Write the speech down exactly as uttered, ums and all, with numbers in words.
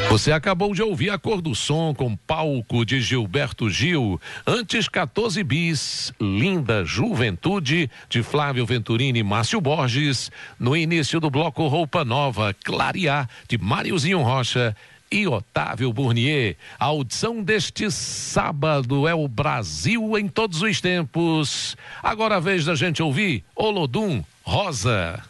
Você acabou de ouvir A Cor do Som com palco de Gilberto Gil. Antes, quatorze bis, Linda Juventude, de Flávio Venturini e Márcio Borges. No início do bloco Roupa Nova, Clarear, de Máriozinho Rocha e Otávio Burnier. A audição deste sábado é o Brasil em todos os tempos. Agora a vez da gente ouvir Olodum, Rosa.